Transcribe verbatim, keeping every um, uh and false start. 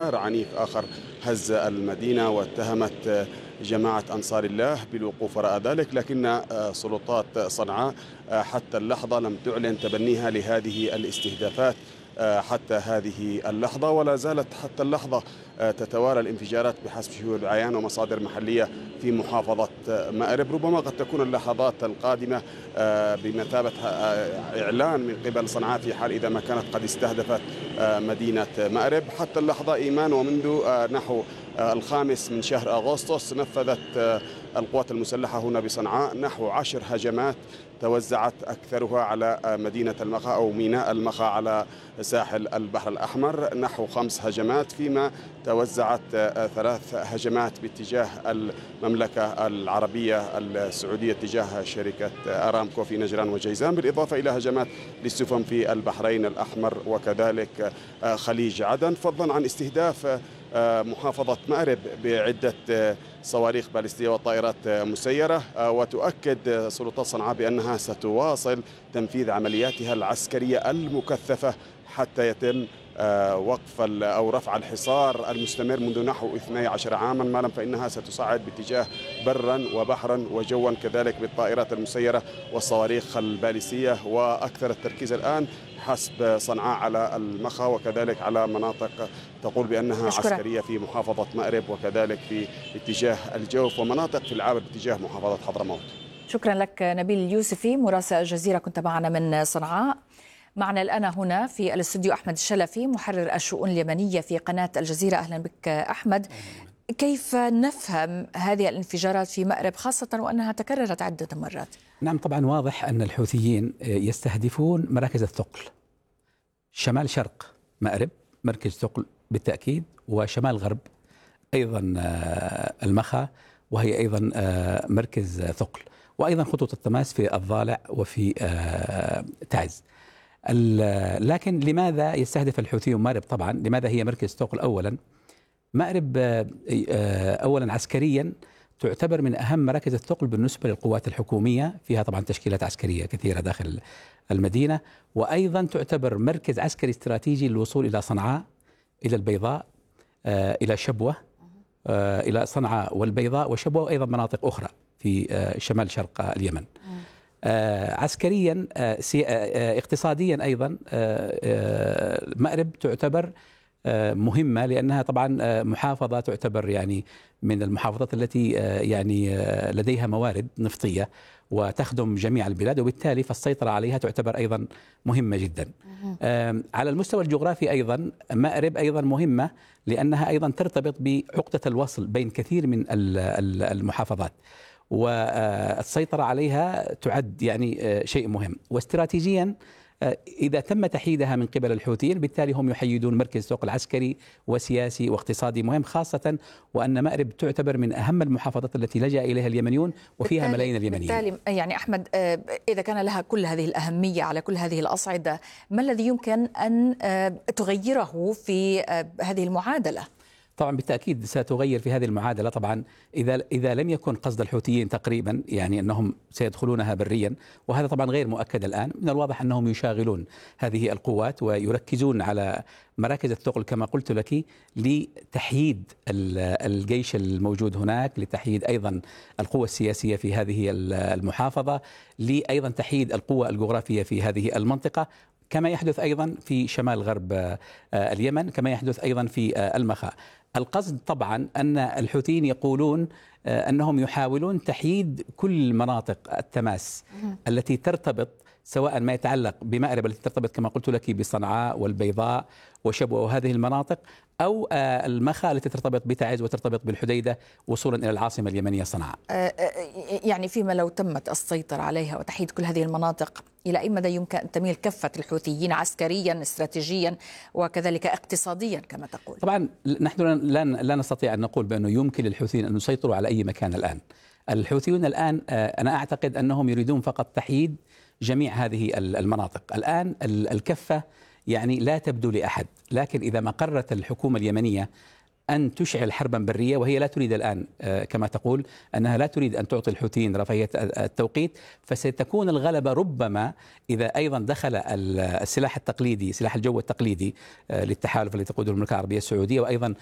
انفجار عنيف آخر هز المدينة، واتهمت جماعة أنصار الله بالوقوف وراء ذلك، لكن سلطات صنعاء حتى اللحظة لم تعلن تبنيها لهذه الاستهدافات حتى هذه اللحظة، ولا زالت حتى اللحظة تتوالى الانفجارات بحسب شهود عيان ومصادر محلية في محافظة مأرب. ربما قد تكون اللحظات القادمة بمثابة إعلان من قبل صنعاء في حال إذا ما كانت قد استهدفت مدينة مأرب. حتى اللحظة إيمان، ومنذ نحو الخامس من شهر أغسطس نفذت القوات المسلحة هنا بصنعاء نحو عشر هجمات توزعت أكثرها على مدينة المخا أو ميناء المخا على ساحل البحر الأحمر، نحو خمس هجمات، فيما توزعت ثلاث هجمات باتجاه المملكة العربية السعودية تجاه شركة أرامكو في نجران وجيزان، بالإضافة إلى هجمات للسفن في البحرين الأحمر وكذلك خليج عدن، فضلا عن استهداف محافظة مأرب بعدة صواريخ باليستية وطائرات مسيرة. وتؤكد سلطات صنعاء بأنها ستواصل تنفيذ عملياتها العسكرية المكثفة حتى يتم وقف أو رفع الحصار المستمر منذ نحو اثني عشر عاما، ما لم فإنها ستصعد باتجاه برا وبحرا وجوا كذلك بالطائرات المسيرة والصواريخ الباليستية، وأكثر التركيز الآن حسب صنعاء على المخا وكذلك على مناطق تقول بأنها أشكرا. عسكرية في محافظة مأرب وكذلك في اتجاه الجوف ومناطق في العابر باتجاه محافظة حضرموت. شكرا لك نبيل اليوسفي مراسل الجزيرة، كنت معنا من صنعاء. معنا الآن هنا في الاستوديو أحمد الشلفي محرر الشؤون اليمنية في قناة الجزيرة. أهلا بك أحمد. كيف نفهم هذه الانفجارات في مأرب خاصة وأنها تكررت عدة مرات؟ نعم، طبعا واضح أن الحوثيين يستهدفون مراكز الثقل. شمال شرق مأرب مركز ثقل بالتأكيد، وشمال غرب أيضا المخا وهي أيضا مركز ثقل، وأيضا خطوط التماس في الضالع وفي تعز. لكن لماذا يستهدف الحوثيون مأرب؟ طبعا لماذا هي مركز ثقل؟ أولا مأرب أولا عسكريا تعتبر من أهم مراكز الثقل بالنسبة للقوات الحكومية، فيها طبعا تشكيلات عسكرية كثيرة داخل المدينة، وأيضا تعتبر مركز عسكري استراتيجي للوصول إلى صنعاء، إلى البيضاء، إلى شبوة، إلى صنعاء والبيضاء وشبوة، وأيضا مناطق أخرى في شمال شرق اليمن. عسكريا اقتصاديا أيضا مأرب تعتبر مهمة، لأنها طبعا محافظة تعتبر يعني من المحافظات التي يعني لديها موارد نفطية وتخدم جميع البلاد، وبالتالي فالسيطرة عليها تعتبر أيضا مهمة جدا. على المستوى الجغرافي أيضا مأرب أيضا مهمة، لأنها أيضا ترتبط بعقدة الوصل بين كثير من المحافظات، والسيطرة عليها تعد يعني شيء مهم. واستراتيجيا إذا تم تحييدها من قبل الحوثيين بالتالي هم يحيدون مركز ثقل عسكري وسياسي واقتصادي مهم، خاصة وأن مأرب تعتبر من أهم المحافظات التي لجأ إليها اليمنيون وفيها ملايين اليمنيين. بالتالي يعني أحمد، إذا كان لها كل هذه الأهمية على كل هذه الأصعدة، ما الذي يمكن أن تغيره في هذه المعادلة؟ طبعا بالتأكيد ستغير في هذه المعادلة. طبعا إذا إذا لم يكن قصد الحوثيين تقريبا يعني أنهم سيدخلونها بريا، وهذا طبعا غير مؤكد الآن، من الواضح أنهم يشاغلون هذه القوات ويركزون على مراكز الثقل كما قلت لك لتحييد الجيش الموجود هناك، لتحييد أيضا القوة السياسية في هذه المحافظة، لأيضا تحييد القوة الجغرافية في هذه المنطقة، كما يحدث أيضا في شمال غرب اليمن، كما يحدث أيضا في المخا. القصد طبعا أن الحوثيين يقولون أنهم يحاولون تحييد كل مناطق التماس التي ترتبط، سواء ما يتعلق بمأرب التي ترتبط كما قلت لك بصنعاء والبيضاء وشبوة وهذه المناطق، أو المخا التي ترتبط بتعز وترتبط بالحديدة وصولا إلى العاصمة اليمنية صنعاء. يعني فيما لو تمت السيطرة عليها وتحييد كل هذه المناطق، إلى أي مدى يمكن أن تميل كفة الحوثيين عسكريا استراتيجيا وكذلك اقتصاديا كما تقول؟ طبعا نحن لا لا نستطيع أن نقول بأنه يمكن للحوثيين أن يسيطروا على أي مكان الآن. الحوثيون الآن أنا أعتقد أنهم يريدون فقط تحييد جميع هذه المناطق. الآن الكفة يعني لا تبدو لأحد، لكن إذا ما قررت الحكومة اليمنية أن تشعل حربا برية، وهي لا تريد الآن كما تقول أنها لا تريد أن تعطي الحوثيين رفاهية التوقيت، فستكون الغلبة ربما إذا أيضا دخل السلاح التقليدي، سلاح الجو التقليدي للتحالف الذي تقوده المملكة العربية السعودية، وأيضا